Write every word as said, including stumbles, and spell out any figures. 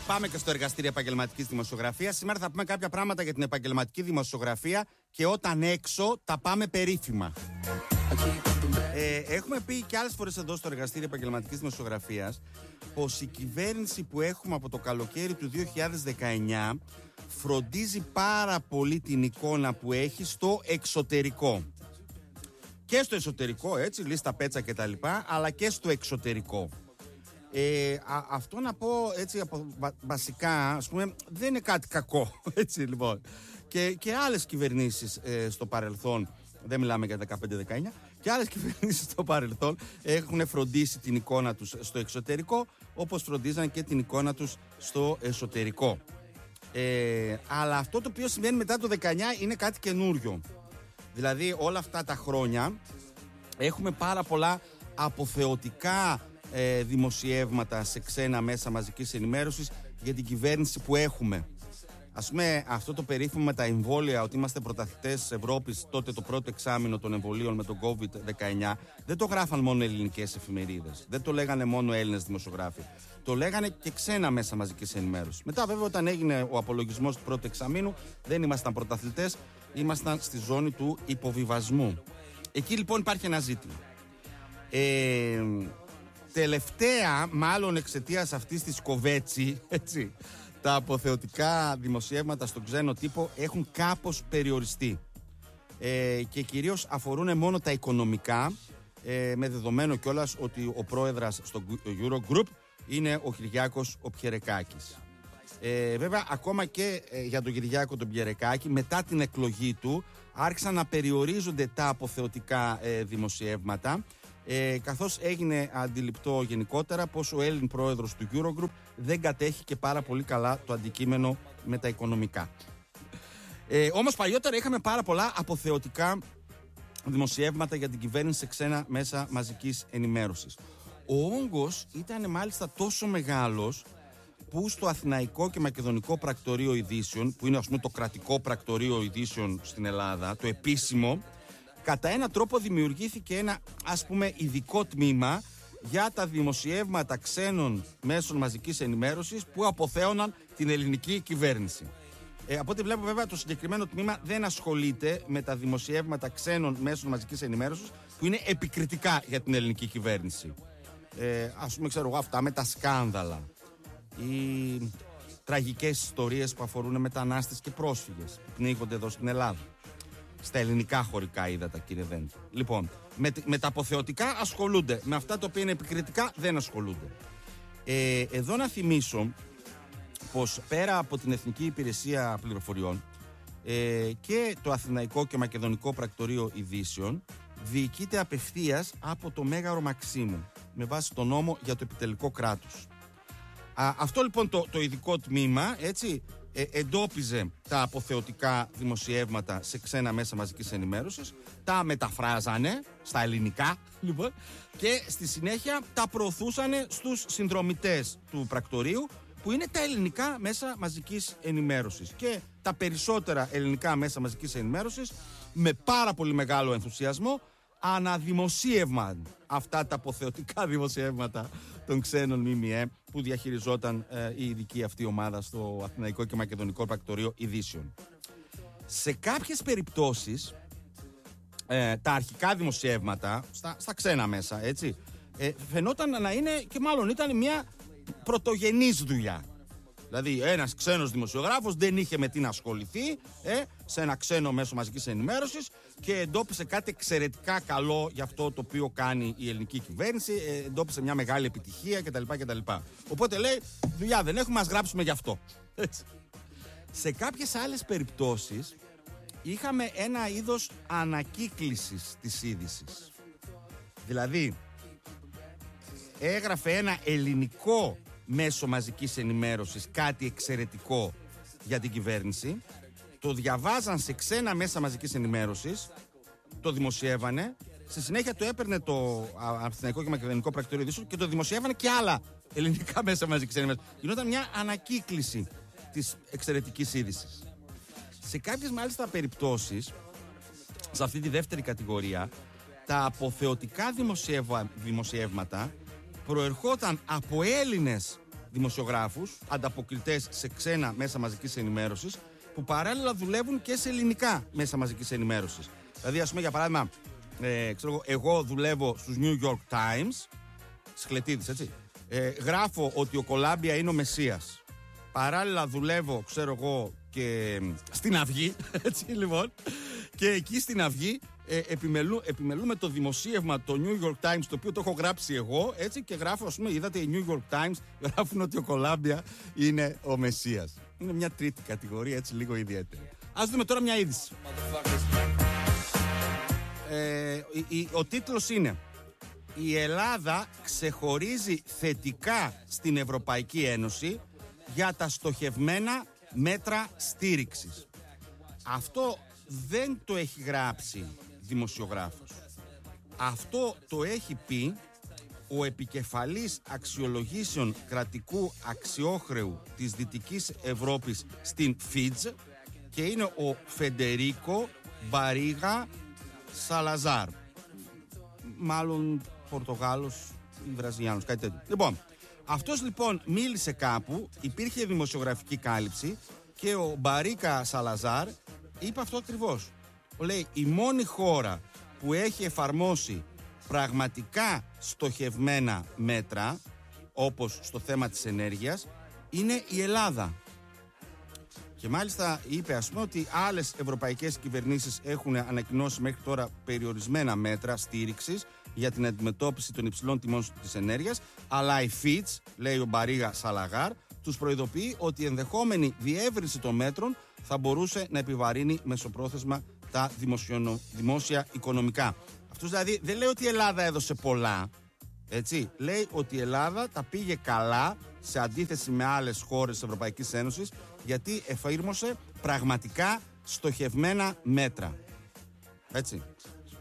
Πάμε και στο εργαστήριο επαγγελματικής δημοσιογραφίας. Σήμερα θα πούμε κάποια πράγματα για την επαγγελματική δημοσιογραφία και όταν έξω τα πάμε περίφημα. Ε, έχουμε πει και άλλες φορές εδώ στο εργαστήριο επαγγελματικής δημοσιογραφίας πως η κυβέρνηση που έχουμε από το καλοκαίρι του δύο χιλιάδες δεκαεννιά φροντίζει πάρα πολύ την εικόνα που έχει στο εξωτερικό. Και στο εσωτερικό, έτσι, λίστα πέτσα και τα λοιπά, αλλά και στο εξωτερικό. Ε, α, αυτό να πω έτσι από, βα, βασικά, ας πούμε, δεν είναι κάτι κακό, έτσι λοιπόν. Και, και άλλες κυβερνήσεις ε, στο παρελθόν, δεν μιλάμε για δεκαπέντε δεκαεννιά, και άλλες κυβερνήσεις στο παρελθόν έχουν φροντίσει την εικόνα τους στο εξωτερικό, όπως φροντίζαν και την εικόνα τους στο εσωτερικό. Ε, αλλά αυτό το οποίο συμβαίνει μετά το δεκαεννιά είναι κάτι καινούριο. Δηλαδή όλα αυτά τα χρόνια έχουμε πάρα πολλά αποθεωτικά ε, δημοσιεύματα σε ξένα μέσα μαζικής ενημέρωσης για την κυβέρνηση που έχουμε. Ας πούμε αυτό το περίφημο με τα εμβόλια, ότι είμαστε πρωταθλητές της Ευρώπης, τότε το πρώτο εξάμηνο των εμβολίων με τον κόβιντ δεκαεννιά, δεν το γράφαν μόνο ελληνικές εφημερίδες, δεν το λέγανε μόνο Έλληνες δημοσιογράφοι, το λέγανε και ξένα μέσα μαζικής ενημέρωσης. Μετά βέβαια όταν έγινε ο απολογισμός του πρώτου εξαμήνου δεν ήμασταν πρωταθλητές, ήμασταν στη ζώνη του υποβιβασμού. Εκεί λοιπόν υπάρχει ένα ζήτημα. Ε, τελευταία, μάλλον εξαιτίας αυτής της κοβέτσι, έτσι, τα αποθεωτικά δημοσιεύματα στον ξένο τύπο έχουν κάπως περιοριστεί ε, και κυρίως αφορούν μόνο τα οικονομικά, ε, με δεδομένο κιόλας ότι ο πρόεδρας στο Eurogroup είναι ο Κυριάκος ο Πιερεκάκης. Ε, βέβαια ακόμα και ε, για τον Κυριάκο τον Πιερεκάκη, μετά την εκλογή του άρχισαν να περιορίζονται τα αποθεωτικά ε, δημοσιεύματα, Ε, καθώς έγινε αντιληπτό γενικότερα πως ο Έλλην πρόεδρος του Eurogroup δεν κατέχει και πάρα πολύ καλά το αντικείμενο με τα οικονομικά. Ε, όμως παλιότερα είχαμε πάρα πολλά αποθεωτικά δημοσιεύματα για την κυβέρνηση σε ξένα μέσα μαζικής ενημέρωσης. Ο όγκος ήταν μάλιστα τόσο μεγάλος που στο Αθηναϊκό και Μακεδονικό Πρακτορείο Ειδήσεων, που είναι ας πούμε το κρατικό πρακτορείο ειδήσεων στην Ελλάδα, το επίσημο, κατά έναν τρόπο δημιουργήθηκε ένα ας πούμε ειδικό τμήμα για τα δημοσιεύματα ξένων μέσων μαζικής ενημέρωσης που αποθέωναν την ελληνική κυβέρνηση. Ε, από ό,τι βλέπω βέβαια το συγκεκριμένο τμήμα δεν ασχολείται με τα δημοσιεύματα ξένων μέσων μαζικής ενημέρωσης που είναι επικριτικά για την ελληνική κυβέρνηση. Ε, ας πούμε ξέρω εγώ αυτά με τα σκάνδαλα ή τραγικές ιστορίες που αφορούν μετανάστες και πρόσφυγες που πνίγονται εδώ στην Ελλάδα. Στα ελληνικά χωρικά ύδατα, κύριε Δέντη. Λοιπόν, με, με τα αποθεωτικά ασχολούνται. Με αυτά τα οποία είναι επικριτικά δεν ασχολούνται. Ε, εδώ να θυμίσω πως πέρα από την Εθνική Υπηρεσία Πληροφοριών ε, και το Αθηναϊκό και Μακεδονικό Πρακτορείο Ειδήσεων διοικείται απευθείας από το Μέγαρο Μαξίμου με βάση τον νόμο για το επιτελικό κράτος. Α, αυτό λοιπόν το, το ειδικό τμήμα, έτσι, ε, εντόπιζε τα αποθεωτικά δημοσιεύματα σε ξένα μέσα μαζικής ενημέρωσης, τα μεταφράζανε στα ελληνικά λοιπόν, και στη συνέχεια τα προωθούσαν στους συνδρομητές του πρακτορείου που είναι τα ελληνικά μέσα μαζικής ενημέρωσης. Και τα περισσότερα ελληνικά μέσα μαζικής ενημέρωσης με πάρα πολύ μεγάλο ενθουσιασμό αναδημοσίευαν αυτά τα αποθεωτικά δημοσιεύματα των ξένων ΜΜΕ που διαχειριζόταν ε, η ειδική αυτή ομάδα στο Αθηναϊκό και Μακεδονικό Πρακτορείο Ειδήσεων. Σε κάποιες περιπτώσεις ε, τα αρχικά δημοσιεύματα στα, στα ξένα μέσα, έτσι, ε, φαινόταν να είναι και μάλλον ήταν μια πρωτογενής δουλειά. Δηλαδή ένας ξένος δημοσιογράφος δεν είχε με τι να ασχοληθεί ε, σε ένα ξένο μέσο μαζικής ενημέρωσης και εντόπισε κάτι εξαιρετικά καλό για αυτό το οποίο κάνει η ελληνική κυβέρνηση, ε, εντόπισε μια μεγάλη επιτυχία κτλ. κτλ. Οπότε λέει δουλειά δεν έχουμε, ας γράψουμε γι' αυτό. Έτσι. Σε κάποιες άλλες περιπτώσεις είχαμε ένα είδος ανακύκλησης της είδησης. Δηλαδή έγραφε ένα ελληνικό μέσο μαζικής ενημέρωσης κάτι εξαιρετικό για την κυβέρνηση, το διαβάζαν σε ξένα μέσα μαζικής ενημέρωσης, το δημοσιεύανε, στη συνέχεια το έπαιρνε το Αθηναϊκό και Μακεδονικό Πρακτορείο Ειδήσεων και το δημοσιεύανε και άλλα ελληνικά μέσα μαζικής ενημέρωσης. Γινόταν μια ανακύκληση της εξαιρετικής είδησης. Σε κάποιες μάλιστα περιπτώσεις, σε αυτή τη δεύτερη κατηγορία, τα αποθεωτικά δημοσιεύματα προερχόταν από Έλληνες δημοσιογράφους, ανταποκριτές σε ξένα μέσα μαζικής ενημέρωσης, που παράλληλα δουλεύουν και σε ελληνικά μέσα μαζικής ενημέρωσης. Δηλαδή, ας πούμε, για παράδειγμα, ε, ξέρω, εγώ δουλεύω στους New York Times, Σκλετίδης, έτσι. Ε, γράφω ότι ο Κολάμπια είναι ο Μεσσίας. Παράλληλα δουλεύω, ξέρω εγώ, και στην Αυγή, έτσι λοιπόν. Και εκεί στην Αυγή ε, επιμελού, επιμελούμε το δημοσίευμα, το New York Times, το οποίο το έχω γράψει εγώ, έτσι, και γράφω, ας πούμε, είδατε, οι New York Times γράφουν ότι ο Κολάμπια είναι ο Μεσσίας. Είναι μια τρίτη κατηγορία, έτσι, λίγο ιδιαίτερη. Ας δούμε τώρα μια είδηση. Ε, η, η, ο τίτλος είναι: η Ελλάδα ξεχωρίζει θετικά στην Ευρωπαϊκή Ένωση για τα στοχευμένα μέτρα στήριξης. Αυτό δεν το έχει γράψει δημοσιογράφος. Αυτό το έχει πει ο επικεφαλής αξιολογήσεων κρατικού αξιόχρεου της Δυτικής Ευρώπης στην Φιτζ και είναι ο Φεντερίκο Μπαρίγα Σαλαζάρ. Μάλλον Πορτογάλος ή Βραζιλιάνος, κάτι τέτοιο. Λοιπόν, αυτός λοιπόν μίλησε κάπου, υπήρχε δημοσιογραφική κάλυψη και ο Μπαρίκα Σαλαζάρ είπε αυτό ακριβώς. Λέει, η μόνη χώρα που έχει εφαρμόσει πραγματικά στοχευμένα μέτρα, όπως στο θέμα της ενέργειας, είναι η Ελλάδα. Και μάλιστα είπε, ας πούμε, ότι άλλες ευρωπαϊκές κυβερνήσεις έχουν ανακοινώσει μέχρι τώρα περιορισμένα μέτρα στήριξης για την αντιμετώπιση των υψηλών τιμών της ενέργειας, αλλά η Fitch, λέει ο Μπαρίγα Σαλαγάρ, τους προειδοποιεί ότι η ενδεχόμενη διεύρυνση των μέτρων θα μπορούσε να επιβαρύνει μεσοπρόθεσμα τα δημοσιο... δημόσια οικονομικά. Αυτός δηλαδή δεν λέει ότι η Ελλάδα έδωσε πολλά, έτσι. Λέει ότι η Ελλάδα τα πήγε καλά σε αντίθεση με άλλες χώρες της Ευρωπαϊκής Ένωσης, γιατί εφήρμοσε πραγματικά στοχευμένα μέτρα. Έτσι.